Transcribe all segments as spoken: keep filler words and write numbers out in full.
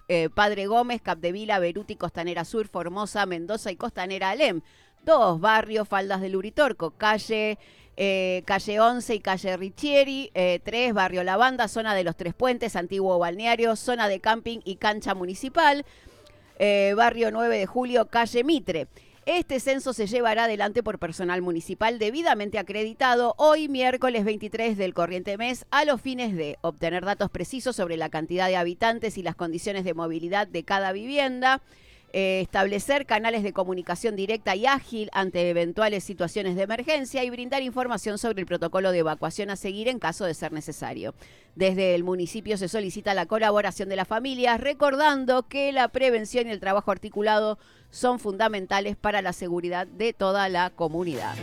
barrios eh, Padre Gómez, Capdevila, Beruti, Costanera Sur, Formosa, Mendoza y Costanera Alem. Dos barrios, Faldas del Uritorco, calle, eh, calle once y calle Richieri. Eh, tres, barrio Lavanda, zona de los Tres Puentes, antiguo balneario, zona de camping y cancha municipal. Eh, barrio nueve de julio, calle Mitre. Este censo se llevará adelante por personal municipal debidamente acreditado hoy, miércoles veintitrés del corriente mes, a los fines de obtener datos precisos sobre la cantidad de habitantes y las condiciones de movilidad de cada vivienda, eh, establecer canales de comunicación directa y ágil ante eventuales situaciones de emergencia y brindar información sobre el protocolo de evacuación a seguir en caso de ser necesario. Desde el municipio se solicita la colaboración de las familias, recordando que la prevención y el trabajo articulado son fundamentales para la seguridad de toda la comunidad.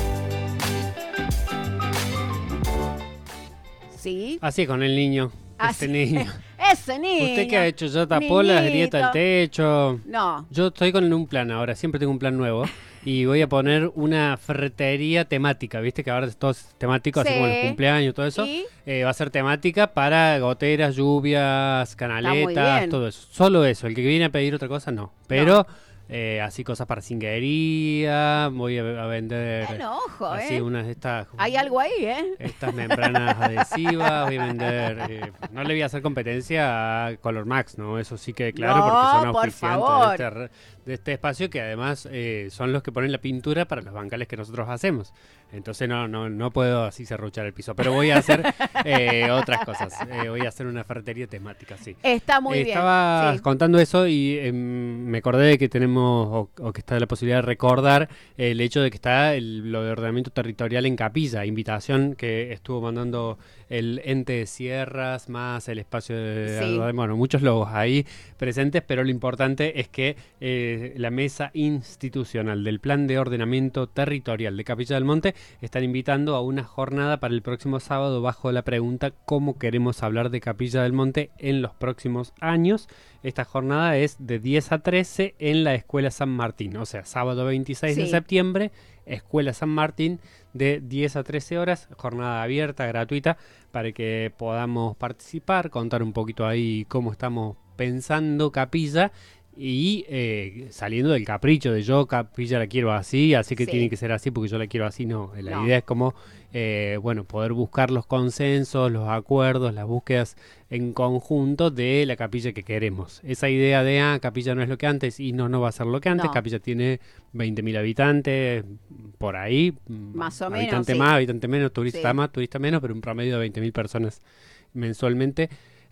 ¿Sí? Así con el niño. Así. Este niño. Ese niño. ¿Usted qué ha hecho? ¿Ya tapó las grietas del techo? No. Yo estoy con un plan ahora, siempre tengo un plan nuevo. Y voy a poner una ferretería temática, ¿viste? Que ahora es todo temático, Sí. así como los cumpleaños y todo eso. ¿Y? Eh, va a ser temática para goteras, lluvias, canaletas, todo eso. Solo eso. El que viene a pedir otra cosa, no. Pero... No. Eh, así cosas para cinguería, voy a, a vender bueno, ojo, así ¿eh? unas de estas. Hay algo ahí, ¿eh? Estas membranas adhesivas, voy a vender. Eh, no le voy a hacer competencia a Color Max, ¿no? Eso sí que claro, No, porque son por auspiciantes favor. de este, de este espacio que además eh, son los que ponen la pintura para los bancales que nosotros hacemos. Entonces no, no, no puedo así serruchar el piso, pero voy a hacer eh, otras cosas. Eh, voy a hacer una ferretería temática, sí. Está muy Eh, bien. Estaba Sí. contando eso y eh, me acordé de que tenemos, o, o que está la posibilidad de recordar eh, el hecho de que está el, lo de ordenamiento territorial en Capilla, invitación que estuvo mandando el ente de Sierras, más el espacio de, Sí. bueno, muchos logos ahí presentes, pero lo importante es que eh, la mesa institucional del Plan de Ordenamiento Territorial de Capilla del Monte están invitando a una jornada para el próximo sábado bajo la pregunta ¿cómo queremos hablar de Capilla del Monte en los próximos años? Esta jornada es de diez a trece en la Escuela San Martín, o sea, sábado veintiséis Sí. de septiembre, Escuela San Martín, de diez a trece horas, jornada abierta, gratuita, para que podamos participar, contar un poquito ahí cómo estamos pensando Capilla y eh, saliendo del capricho de yo Capilla la quiero así, así que Sí. tiene que ser así porque yo la quiero así, no, la No. idea es como eh, bueno, poder buscar los consensos, los acuerdos, las búsquedas en conjunto de la capilla que queremos. Esa idea de, ah, Capilla no es lo que antes y no, no va a ser lo que antes, No. Capilla tiene veinte mil habitantes, por ahí, Más o menos, habitante sí. más, habitante menos, turista Sí. más, turista menos, pero un promedio de veinte mil personas mensualmente.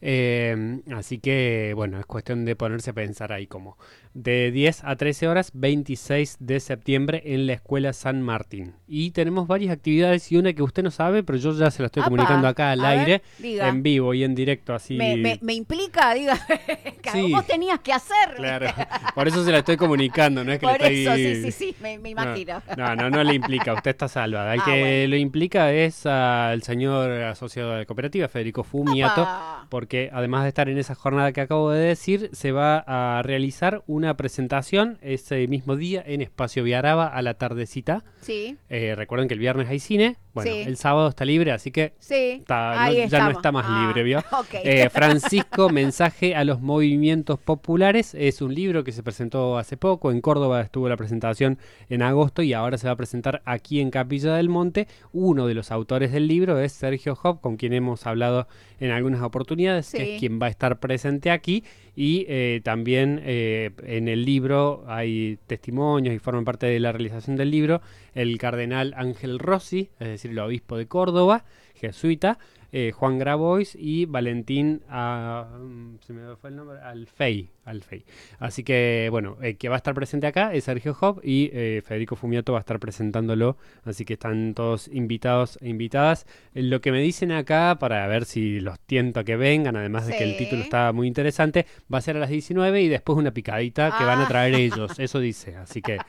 Eh, así que, bueno, es cuestión de ponerse a pensar ahí como de diez a trece horas, veintiséis de septiembre en la Escuela San Martín. Y tenemos varias actividades y una que usted no sabe, pero yo ya se la estoy Apa, comunicando acá al a ver, aire, diga. en vivo y en directo, así. Me, me, me implica, diga, que Sí. vos tenías que hacer. Claro, por eso se la estoy comunicando, no es que Por le estoy... eso, sí, sí, sí, me, me imagino. No, no, no le implica, usted está salvada. El Ah, que bueno. lo implica es al señor asociado de la cooperativa, Federico Fumiato, Apa. porque además de estar en esa jornada que acabo de decir, se va a realizar una presentación ese mismo día en Espacio Viaraba a la tardecita. Sí, Eh, recuerden que el viernes hay cine, bueno, Sí. el sábado está libre, así que sí. está- no- ahí ya no estamos. está más Ah, libre, ¿vio? ok. Eh, Francisco, Mensaje a los Movimientos Populares, es un libro que se presentó hace poco, en Córdoba estuvo la presentación en agosto y ahora se va a presentar aquí en Capilla del Monte. Uno de los autores del libro es Sergio Job, con quien hemos hablado en algunas oportunidades, Sí. que es quien va a estar presente aquí y eh, también eh, en el libro hay testimonios y forman parte de la realización del libro el cardenal Ángel Rossi, es decir, el obispo de Córdoba, jesuita, eh, Juan Grabois y Valentín, ah, mm, se me fue el nombre, Alfei, Alfei. Así que, bueno, el que va a estar presente acá es Sergio Job y eh, Federico Fumiato va a estar presentándolo, así que están todos invitados e invitadas. Eh, Lo que me dicen acá, para ver si los tiento a que vengan, además de que el Sí. título está muy interesante, va a ser a las diecinueve y después una picadita que van a Ah. traer ellos, eso dice, así que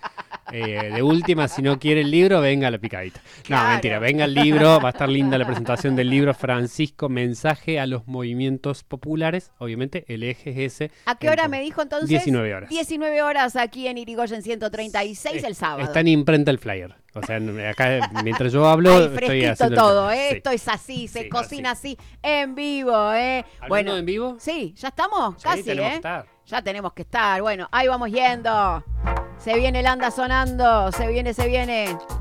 Eh, de última, si no quiere el libro, venga a la picadita. Claro. No, mentira, venga el libro, va a estar linda la presentación del libro Francisco, mensaje a los movimientos populares. Obviamente, el eje es ese. ¿A qué hora me dijo entonces? diecinueve horas. diecinueve horas aquí en Irigoyen ciento treinta y seis el sábado. Está en imprenta el flyer. O sea, acá mientras yo hablo, Ay, estoy fresquito haciendo todo, el... ¿eh? Sí. Esto es así, se Sí, cocina así. así. en vivo, ¿eh? ¿Hablando Bueno, en vivo? sí, ya estamos, Sí, casi, tenemos ¿eh? que estar. Ya tenemos que estar. Bueno, ahí vamos yendo. Se viene el anda sonando, se viene, se viene.